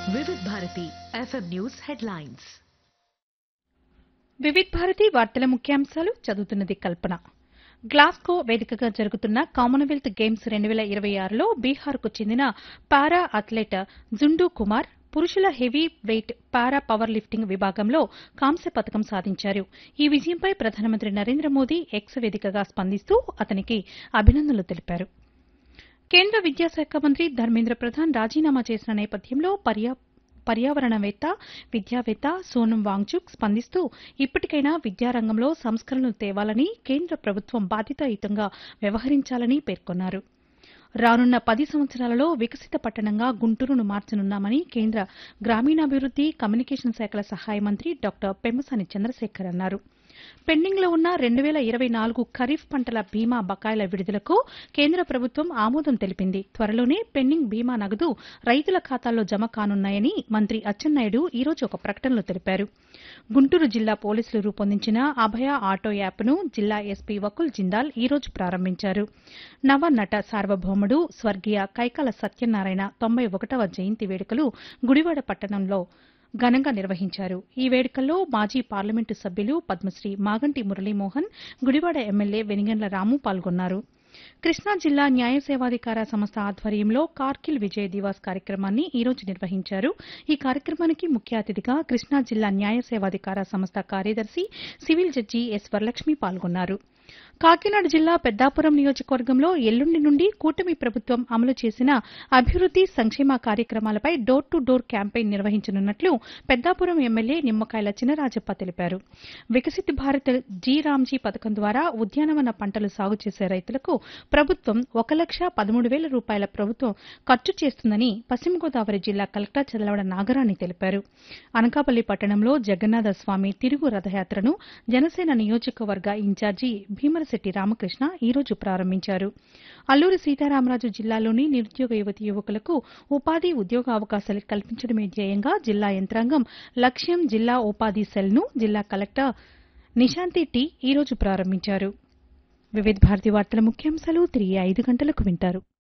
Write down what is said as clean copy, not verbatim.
వివిధ Bharati FM news headlines. వివిధ భారతి వార్తల ముఖ్యాంశాలు చదువుతున్నది కల్పన. గ్లాస్గో వేదికగా జరుగుతున్న కామన్వెల్త్ గేమ్స్ 2026లో బీహార్కు చెందిన పారా అథ్లెట్ జుండూ కుమార్ పురుషుల హెవీ వెయిట్ పారా పవర్ లిఫ్టింగ్ విభాగంలో కాంస్య పతకం సాధించారు. ఈ విజయంపై ప్రధానమంత్రి నరేంద్ర మోదీ ఎక్స్ వేదికగా స్పందిస్తూ అతనికి అభినందనలు తెలిపారు. కేంద్ర విద్యాశాఖ మంత్రి ధర్మేంద్ర ప్రధాన్ రాజీనామా చేసిన నేపథ్యంలో పర్యావరణవేత్త, విద్యావేత్త సోనం వాంగ్చుక్ స్పందిస్తూ ఇప్పటికైనా విద్యారంగంలో సంస్కరణలు తేవాలని, కేంద్ర ప్రభుత్వం బాధ్యతాయుతంగా వ్యవహరించాలని పేర్కొన్నారు. రానున్న 10 సంవత్సరాలలో వికసిత పట్టణంగా గుంటూరును మార్చనున్నామని కేంద్ర గ్రామీణాభివృద్ది, కమ్యూనికేషన్ శాఖల సహాయ మంత్రి డాక్టర్ పెమ్మసాని చంద్రశేఖర్ అన్నారు. పెండింగ్లో ఉన్న 2024 ఖరీఫ్ పంటల బీమా బకాయిల విడుదలకు కేంద్ర ప్రభుత్వం ఆమోదం తెలిపింది. త్వరలోనే పెండింగ్ బీమా నగదు రైతుల ఖాతాల్లో జమ కానున్నాయని మంత్రి అచ్చెన్నాయుడు ఈ రోజు ఒక ప్రకటనలో తెలిపారు. గుంటూరు జిల్లా పోలీసులు రూపొందించిన అభయ ఆటో యాప్ను జిల్లా ఎస్పీ వకుల్ జిందాల్ ఈ రోజు ప్రారంభించారు. నవ నట సార్వభౌముడు స్వర్గీయ కైకాల సత్యనారాయణ 91వ జయంతి వేడుకలు గుడివాడ పట్టణంలో ఘనంగా నిర్వహించారు. ఈ వేడుకల్లో మాజీ పార్లమెంటు సభ్యులు పద్మశ్రీ మాగంటి మురళీమోహన్, గుడివాడ ఎమ్మెల్యే వెనిగండ్ల రాము పాల్గొన్నారు. కృష్ణా జిల్లా న్యాయ సేవాధికార సంస్థ ఆధ్వర్యంలో కార్గిల్ విజయ్ దివాస్ కార్యక్రమాన్ని ఈ రోజు నిర్వహించారు. ఈ కార్యక్రమానికి ముఖ్య అతిథిగా కృష్ణా జిల్లా న్యాయ సేవాధికార సంస్థ కార్యదర్శి సివిల్ జడ్జి ఎస్ వరలక్ష్మి పాల్గొన్నారు. కాకినాడ జిల్లా పెద్దాపురం నియోజకవర్గంలో ఎల్లుండి నుండి కూటమి ప్రభుత్వం అమలు చేసిన అభివృద్ది, సంక్షేమ కార్యక్రమాలపై డోర్ టు డోర్ క్యాంపెయిన్ నిర్వహించనున్నట్లు పెద్దాపురం ఎమ్మెల్యే నిమ్మకాయల చినరాజప్ప తెలిపారు. వికసిత్ భారత్ జీ రామ్జీ పథకం ద్వారా ఉద్యానవన పంటలు సాగు చేసే రైతులకు ప్రభుత్వం 1,13,000 రూపాయల ప్రభుత్వం ఖర్చు చేస్తుందని పశ్చిమ గోదావరి జిల్లా కలెక్టర్ చదలవడ నాగరాణి తెలిపారు. అనకాపల్లి పట్టణంలో జగన్నాథ స్వామి తిరుగు రథయాత్రను జనసేన నియోజకవర్గ ఇన్ఛార్జి భీమరశెట్టి రామకృష్ణ ఈ రోజు ప్రారంభించారు. అల్లూరి సీతారామరాజు జిల్లాలోని నిరుద్యోగ యువతీ యువకులకు ఉపాధి, ఉద్యోగ అవకాశాలు కల్పించడమే ధ్యేయంగా జిల్లా యంత్రాంగం లక్ష్యం జిల్లా ఉపాధి సెల్ను జిల్లా కలెక్టర్ నిశాంతి టి ఈ రోజు ప్రారంభించారు. వివిధ భారతి వార్తల ముఖ్యాంశాలు తిరిగి 5 గంటలకు వింటారు.